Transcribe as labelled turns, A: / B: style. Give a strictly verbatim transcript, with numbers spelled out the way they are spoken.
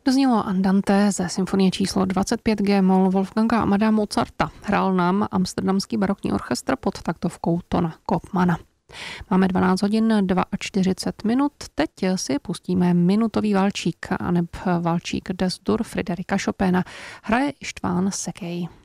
A: Doznělo Andante ze symfonie číslo dvacet pět G-moll Wolfganga Amadea Mozarta. Hrál nám amsterdamský barokní orchestr pod taktovkou Tona Kopmana. Máme dvanáct hodin čtyřicet dva minut, teď si pustíme minutový valčík, aneb valčík Des Dur Friderika Chopina. Hraje Ištván Sekej.